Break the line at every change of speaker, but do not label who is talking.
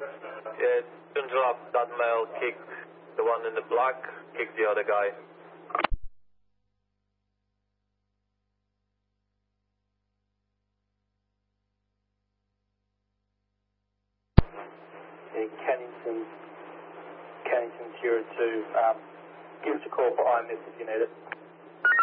Yeah, Joondalup, that male kicked the one in the black, kicked the other guy.
Cannington 02, give us a call for IMS if you need it.